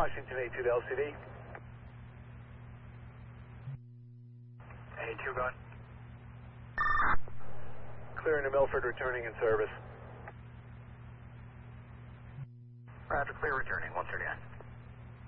Washington, A2 to LCD. A2 going. Clearing to Milford, returning in service. Roger, clear returning, 139.